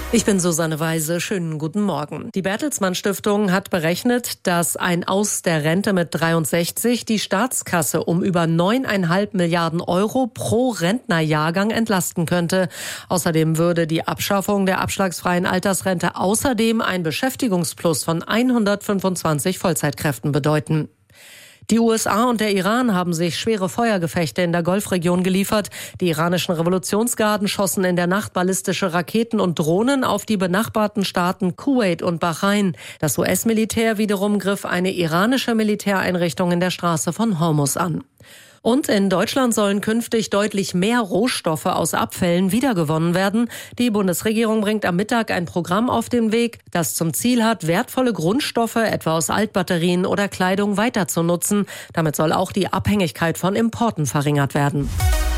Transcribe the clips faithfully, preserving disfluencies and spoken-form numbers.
Ich bin Susanne Weise. Schönen guten Morgen. Die Bertelsmann Stiftung hat berechnet, dass ein Aus der Rente mit dreiundsechzig die Staatskasse um über neuneinhalb Milliarden Euro pro Rentnerjahrgang entlasten könnte. Außerdem würde die Abschaffung der abschlagsfreien Altersrente außerdem ein Beschäftigungsplus von hundertfünfundzwanzig Vollzeitkräften bedeuten. Die U S A und der Iran haben sich schwere Feuergefechte in der Golfregion geliefert. Die iranischen Revolutionsgarden schossen in der Nacht ballistische Raketen und Drohnen auf die benachbarten Staaten Kuwait und Bahrain. Das U S-Militär wiederum griff eine iranische Militäreinrichtung in der Straße von Hormuz an. Und in Deutschland sollen künftig deutlich mehr Rohstoffe aus Abfällen wiedergewonnen werden. Die Bundesregierung bringt am Mittag ein Programm auf den Weg, das zum Ziel hat, wertvolle Grundstoffe, etwa aus Altbatterien oder Kleidung, weiter zu nutzen. Damit soll auch die Abhängigkeit von Importen verringert werden.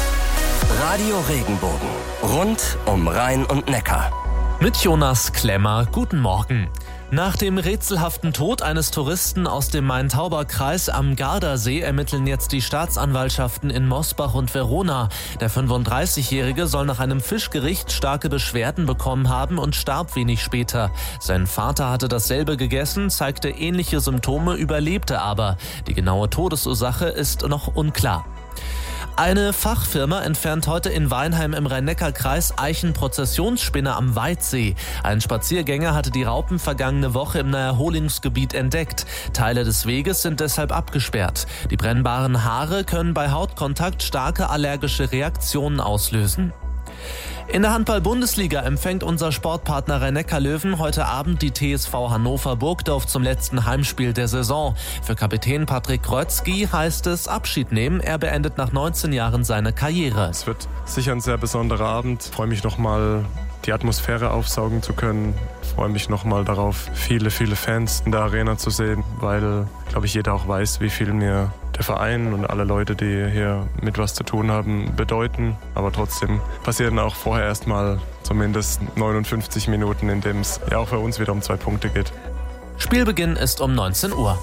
Radio Regenbogen. Rund um Rhein und Neckar. Mit Jonas Klemmer, guten Morgen. Nach dem rätselhaften Tod eines Touristen aus dem Main-Tauber-Kreis am Gardasee ermitteln jetzt die Staatsanwaltschaften in Mosbach und Verona. Der fünfunddreißigjährige soll nach einem Fischgericht starke Beschwerden bekommen haben und starb wenig später. Sein Vater hatte dasselbe gegessen, zeigte ähnliche Symptome, überlebte aber. Die genaue Todesursache ist noch unklar. Eine Fachfirma entfernt heute in Weinheim im Rhein-Neckar-Kreis Eichenprozessionsspinne am Weitsee. Ein Spaziergänger hatte die Raupen vergangene Woche im Naherholungsgebiet entdeckt. Teile des Weges sind deshalb abgesperrt. Die brennbaren Haare können bei Hautkontakt starke allergische Reaktionen auslösen. In der Handball-Bundesliga empfängt unser Sportpartner Rhein-Neckar-Löwen heute Abend die T S V Hannover Burgdorf zum letzten Heimspiel der Saison. Für Kapitän Patrick Grötzky heißt es Abschied nehmen. Er beendet nach neunzehn Jahren seine Karriere. Es wird sicher ein sehr besonderer Abend. Ich freue mich nochmal, die Atmosphäre aufsaugen zu können. Ich freue mich nochmal darauf, viele, viele Fans in der Arena zu sehen, weil, glaube ich, jeder auch weiß, wie viel mir der Verein und alle Leute, die hier mit was zu tun haben, bedeuten. Aber trotzdem passieren auch vorher erstmal zumindest neunundfünfzig Minuten, in denen es ja auch für uns wieder um zwei Punkte geht. Spielbeginn ist um neunzehn Uhr.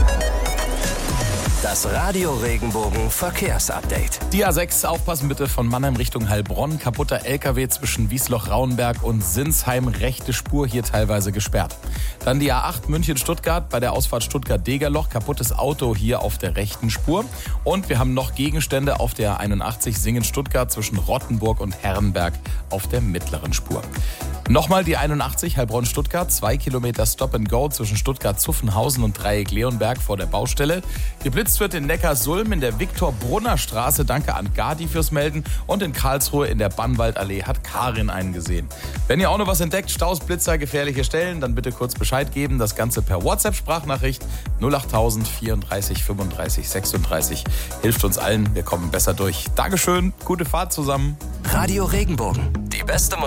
Das Radio Regenbogen Verkehrsupdate. Die A sechs, aufpassen bitte, von Mannheim Richtung Heilbronn. Kaputter L K W zwischen Wiesloch-Rauenberg und Sinsheim, rechte Spur hier teilweise gesperrt. Dann die A acht München-Stuttgart bei der Ausfahrt Stuttgart-Degerloch. Kaputtes Auto hier auf der rechten Spur. Und wir haben noch Gegenstände auf der A einundachtzig Singen-Stuttgart zwischen Rottenburg und Herrenberg auf der mittleren Spur. Nochmal die einundachtzig Heilbronn-Stuttgart, zwei Kilometer Stop and Go zwischen Stuttgart-Zuffenhausen und Dreieck-Leonberg vor der Baustelle. Geblitzt wird in Neckarsulm in der Viktor-Brunner-Straße. Danke an Gadi fürs Melden. Und in Karlsruhe in der Bannwaldallee hat Karin einen gesehen. Wenn ihr auch noch was entdeckt, Staus, Blitzer, gefährliche Stellen, dann bitte kurz Bescheid geben. Das Ganze per WhatsApp-Sprachnachricht null achttausend vierunddreißig fünfunddreißig sechsunddreißig. Hilft uns allen, wir kommen besser durch. Dankeschön, gute Fahrt zusammen. Radio Regenbogen, die beste